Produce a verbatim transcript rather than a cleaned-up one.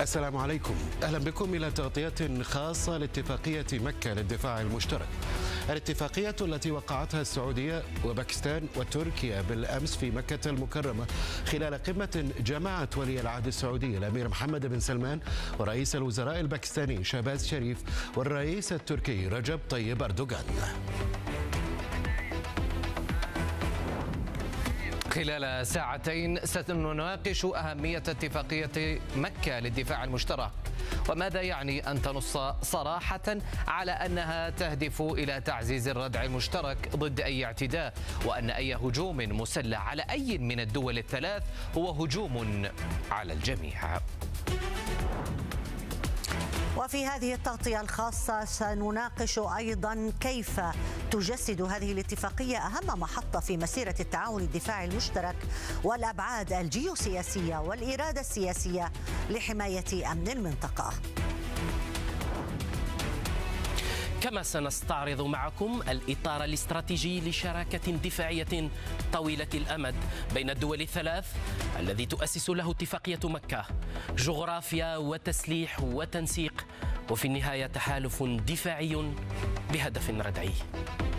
السلام عليكم، أهلا بكم إلى تغطية خاصة لاتفاقية مكة للدفاع المشترك. الاتفاقية التي وقعتها السعودية وباكستان وتركيا بالأمس في مكة المكرمة خلال قمة جمعت ولي العهد السعودي الأمير محمد بن سلمان ورئيس الوزراء الباكستاني شهباز شريف والرئيس التركي رجب طيب أردوغان. خلال ساعتين سنناقش أهمية اتفاقية مكة للدفاع المشترك، وماذا يعني أن تنص صراحة على أنها تهدف إلى تعزيز الردع المشترك ضد أي اعتداء، وأن أي هجوم مسلح على أي من الدول الثلاث هو هجوم على الجميع. وفي هذه التغطية الخاصة سنناقش أيضا كيف تجسد هذه الاتفاقية أهم محطة في مسيرة التعاون الدفاعي المشترك والأبعاد الجيوسياسية والإرادة السياسية لحماية أمن المنطقة. كما سنستعرض معكم الإطار الاستراتيجي لشراكة دفاعية طويلة الأمد بين الدول الثلاث الذي تؤسس له اتفاقية مكة، جغرافيا وتسليح وتنسيق، وفي النهاية تحالف دفاعي بهدف ردعي.